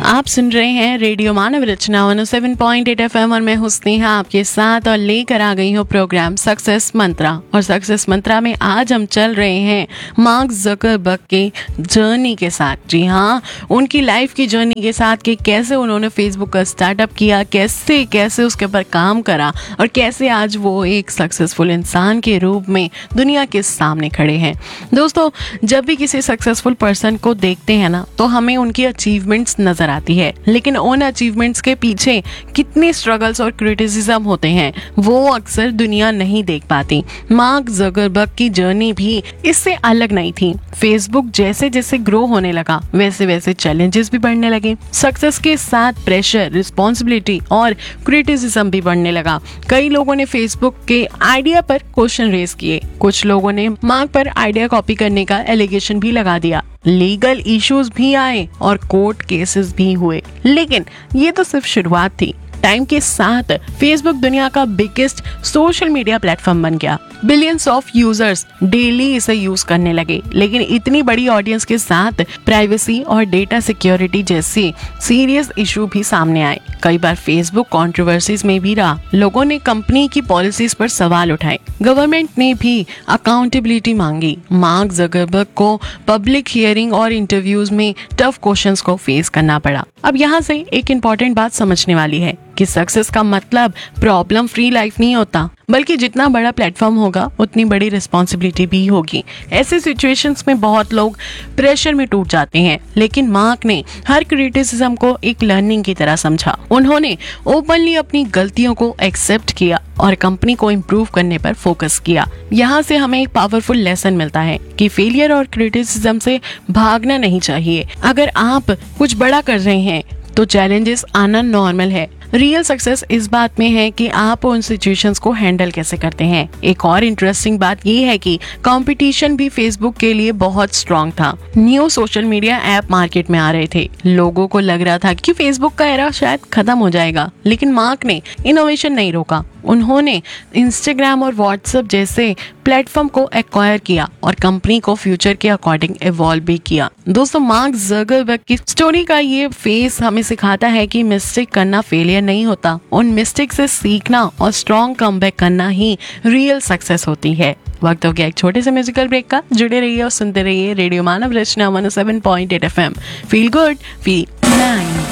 आप सुन रहे हैं रेडियो मानव रचना 107.8 FM और मैं हूं स्नेहा आपके साथ और लेकर आ गई हूं प्रोग्राम सक्सेस मंत्रा। और सक्सेस मंत्रा में आज हम चल रहे हैं मार्क ज़करबर्ग के जर्नी के साथ। जी हाँ, उनकी लाइफ की जर्नी के साथ कि कैसे उन्होंने फेसबुक का स्टार्टअप किया, कैसे कैसे उसके ऊपर काम करा और कैसे आज वो एक सक्सेसफुल इंसान के रूप में दुनिया के सामने खड़े हैं। दोस्तों, जब भी किसी सक्सेसफुल पर्सन को देखते हैं ना, तो हमें उनकी अचीवमेंट्स नजर आती है, लेकिन उन अचीवमेंट्स के पीछे कितने स्ट्रगल्स और क्रिटिसिज्म होते हैं वो अक्सर दुनिया नहीं देख पाती। मार्क ज़करबर्ग की जर्नी भी इससे अलग नहीं थी। फेसबुक जैसे जैसे ग्रो होने लगा वैसे वैसे चैलेंजेस भी बढ़ने लगे। सक्सेस के साथ प्रेशर, रिस्पॉन्सिबिलिटी और क्रिटिसिज्म भी बढ़ने लगा। कई लोगों ने फेसबुक के आइडिया पर क्वेश्चन रेज किए, कुछ लोगों ने मार्क पर आइडिया कॉपी करने का एलिगेशन भी लगा दिया। लीगल इश्यूज भी आए और कोर्ट केसेस भी हुए, लेकिन ये तो सिर्फ शुरुआत थी। टाइम के साथ फेसबुक दुनिया का बिगेस्ट सोशल मीडिया प्लेटफॉर्म बन गया। बिलियंस ऑफ यूजर्स डेली इसे यूज करने लगे, लेकिन इतनी बड़ी ऑडियंस के साथ प्राइवेसी और डेटा सिक्योरिटी जैसे सीरियस इशू भी सामने आए। कई बार फेसबुक कंट्रोवर्सीज में भी रहा। लोगों ने कंपनी की पॉलिसीज पर सवाल उठाए, गवर्नमेंट ने भी अकाउंटेबिलिटी मांगी। मार्क ज़करबर्ग को पब्लिक हियरिंग और इंटरव्यूज में टफ क्वेश्चंस को फेस करना पड़ा। अब यहाँ से एक इम्पॉर्टेंट बात समझने वाली है कि सक्सेस का मतलब प्रॉब्लम फ्री लाइफ नहीं होता, बल्कि जितना बड़ा प्लेटफॉर्म होगा उतनी बड़ी रिस्पॉन्सिबिलिटी भी होगी। ऐसे सिचुएशंस में बहुत लोग प्रेशर में टूट जाते हैं, लेकिन मार्क ने हर क्रिटिसिज्म को एक लर्निंग की तरह समझा। उन्होंने ओपनली अपनी गलतियों को एक्सेप्ट किया और कंपनी को इम्प्रूव करने पर फोकस किया। यहाँ से हमें एक पावरफुल लेसन मिलता है कि फेलियर और क्रिटिसिज्म से भागना नहीं चाहिए। अगर आप कुछ बड़ा कर रहे हैं तो चैलेंजेस आना नॉर्मल है। रियल सक्सेस इस बात में है कि आप उन सिचुएशंस को हैंडल कैसे करते हैं। एक और इंटरेस्टिंग बात ये है कि कंपटीशन भी फेसबुक के लिए बहुत स्ट्रांग था। New social media app market में आ रहे थे। लोगों को लग रहा था कि फेसबुक का एरा शायद खत्म हो जाएगा, लेकिन मार्क ने इनोवेशन नहीं रोका। उन्होंने इंस्टाग्राम और व्हाट्सएप जैसे प्लेटफॉर्म को एक्वायर किया और कंपनी को फ्यूचर के अकॉर्डिंग इवॉल्व भी किया। दोस्तों, मार्क ज़करबर्ग की स्टोरी का ये फेस हमें सिखाता है कि मिस्टेक करना फेलियर नहीं होता, उन मिस्टेक से सीखना और स्ट्रॉन्ग कमबैक करना ही रियल सक्सेस होती है। वक्त हो गया एक छोटे से म्यूजिकल ब्रेक का। जुड़े रहिए और सुनते रहिए रेडियो मानव रचना 107.8 FM। Feel good, feel nice.